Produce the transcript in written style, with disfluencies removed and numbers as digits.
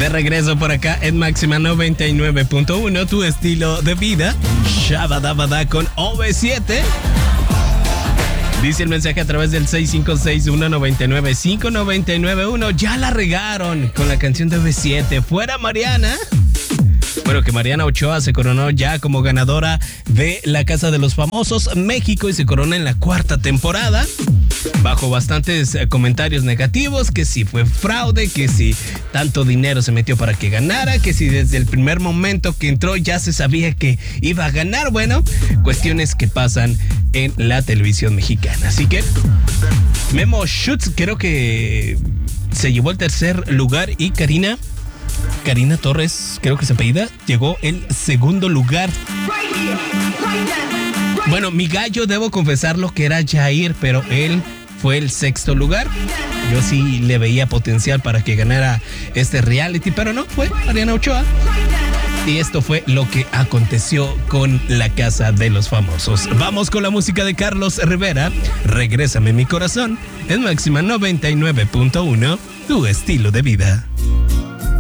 De regreso por acá en Máxima 99.1, tu estilo de vida. Shabadabada con OV7. Dice el mensaje a través del 656-199-5991. Ya la regaron con la canción de OV7. Fuera Mariana. Bueno, que Mariana Ochoa se coronó ya como ganadora de La Casa de los Famosos México y se corona en la 4ª temporada. Bajo bastantes comentarios negativos, que si fue fraude, que si tanto dinero se metió para que ganara, que si desde el primer momento que entró ya se sabía que iba a ganar. Bueno, cuestiones que pasan en la televisión mexicana. Así que Memo Schutz creo que se llevó el tercer lugar y Karina Torres, creo que se apellida, llegó el segundo lugar. Bueno, mi gallo, debo confesarlo que era Jair, pero él fue el 6º lugar. Yo sí le veía potencial para que ganara este reality, pero no, fue Mariana Ochoa. Y esto fue lo que aconteció con La Casa de los Famosos. Vamos con la música de Carlos Rivera. Regrésame mi corazón en Máxima 99.1, tu estilo de vida.